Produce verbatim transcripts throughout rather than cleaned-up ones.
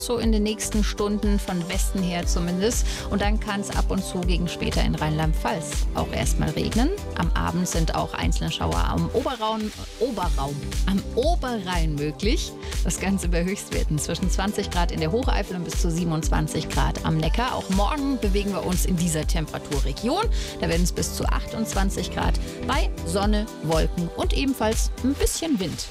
So in den nächsten Stunden von Westen her zumindest. Und dann kann es ab und zu gegen später in Rheinland-Pfalz auch erstmal regnen. Am Abend sind auch einzelne Schauer am Oberraum, Oberraum, am Oberrhein möglich. Das Ganze bei Höchstwerten zwischen zwanzig Grad in der Hocheifel und bis zu siebenundzwanzig Grad am Neckar. Auch morgen bewegen wir uns in dieser Temperaturregion. Da werden es bis zu achtundzwanzig Grad bei Sonne, Wolken und ebenfalls ein bisschen Wind.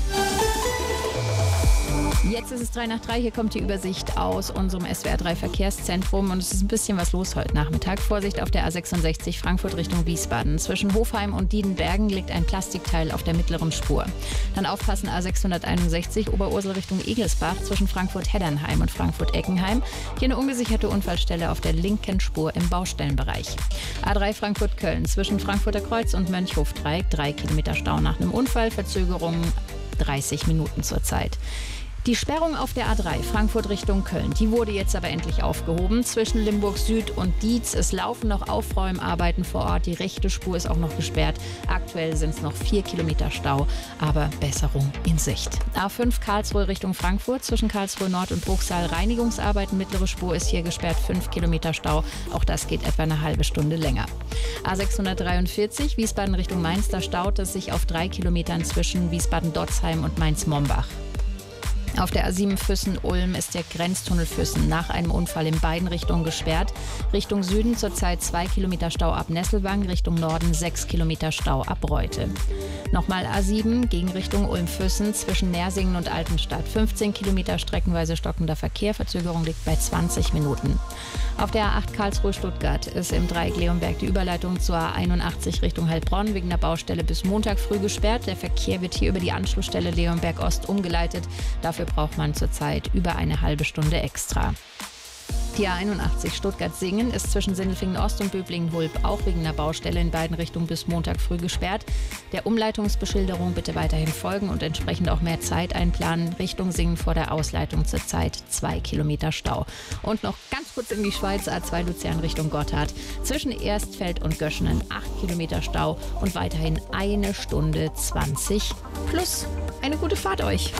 Jetzt ist es drei nach drei, hier kommt die Übersicht aus unserem S W R drei Verkehrszentrum und es ist ein bisschen was los heute Nachmittag. Vorsicht auf der A sechsundsechzig Frankfurt Richtung Wiesbaden. Zwischen Hofheim und Diedenbergen liegt ein Plastikteil auf der mittleren Spur. Dann aufpassen A sechshunderteinundsechzig Oberursel Richtung Egelsbach zwischen Frankfurt-Heddernheim und Frankfurt-Eckenheim. Hier eine ungesicherte Unfallstelle auf der linken Spur im Baustellenbereich. A drei Frankfurt-Köln zwischen Frankfurter Kreuz und Mönchhof-Dreieck. Drei Kilometer Stau nach einem Unfall, Verzögerungen dreißig Minuten zurzeit. Die Sperrung auf der A drei Frankfurt Richtung Köln, die wurde jetzt aber endlich aufgehoben. Zwischen Limburg Süd und Dietz, es laufen noch Aufräumarbeiten vor Ort. Die rechte Spur ist auch noch gesperrt. Aktuell sind es noch vier Kilometer Stau, aber Besserung in Sicht. A fünf Karlsruhe Richtung Frankfurt, zwischen Karlsruhe Nord und Bruchsal Reinigungsarbeiten. Mittlere Spur ist hier gesperrt, fünf Kilometer Stau. Auch das geht etwa eine halbe Stunde länger. A sechshundertdreiundvierzig Wiesbaden Richtung Mainz, da staut es sich auf drei Kilometern zwischen Wiesbaden-Dotzheim und Mainz-Mombach. Auf der A sieben Füssen-Ulm ist der Grenztunnel Füssen nach einem Unfall in beiden Richtungen gesperrt. Richtung Süden zurzeit zwei Kilometer Stau ab Nesselwang, Richtung Norden sechs Kilometer Stau ab Reute. Nochmal A sieben gegen Richtung Ulm-Füssen zwischen Nersingen und Altenstadt. fünfzehn Kilometer streckenweise stockender Verkehr, Verzögerung liegt bei zwanzig Minuten. Auf der A acht Karlsruhe-Stuttgart ist im Dreieck Leonberg die Überleitung zur A einundachtzig Richtung Heilbronn wegen der Baustelle bis Montag früh gesperrt. Der Verkehr wird hier über die Anschlussstelle Leonberg Ost umgeleitet. Dafür braucht man zurzeit über eine halbe Stunde extra. Die A einundachtzig Stuttgart-Singen ist zwischen Sindelfingen Ost und Böblingen-Hulb auch wegen der Baustelle in beiden Richtungen bis Montag früh gesperrt. Der Umleitungsbeschilderung bitte weiterhin folgen und entsprechend auch mehr Zeit einplanen. Richtung Singen vor der Ausleitung zurzeit zwei Kilometer Stau. Und noch ganz kurz in die Schweiz, A zwei Luzern Richtung Gotthard. Zwischen Erstfeld und Göschenen acht Kilometer Stau und weiterhin eine Stunde zwanzig plus. Eine gute Fahrt euch!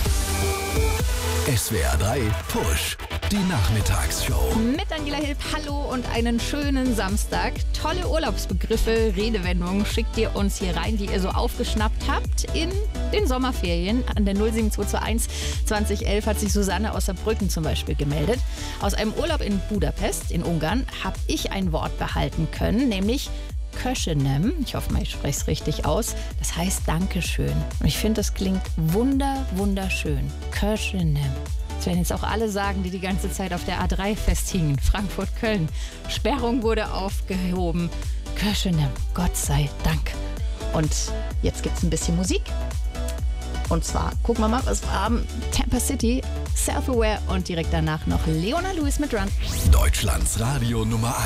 S W R drei Push, die Nachmittagsshow. Mit Daniela Hilb, hallo und einen schönen Samstag. Tolle Urlaubsbegriffe, Redewendungen schickt ihr uns hier rein, die ihr so aufgeschnappt habt in den Sommerferien. An der null sieben zwei zwei eins zwanzig elf hat sich Susanne aus Saarbrücken zum Beispiel gemeldet. Aus einem Urlaub in Budapest in Ungarn habe ich ein Wort behalten können, nämlich Köszönöm. Ich hoffe mal, ich spreche es richtig aus. Das heißt Dankeschön. Und ich finde, das klingt wunder, wunderschön. Köszönöm. Das werden jetzt auch alle sagen, die die ganze Zeit auf der A drei festhingen. Frankfurt-Köln. Sperrung wurde aufgehoben. Köszönöm. Gott sei Dank. Und jetzt gibt es ein bisschen Musik. Und zwar, gucken wir mal, was wir haben. Tampa City, Self-Aware und direkt danach noch Leona Lewis mit Run. Deutschlands Radio Nummer eins.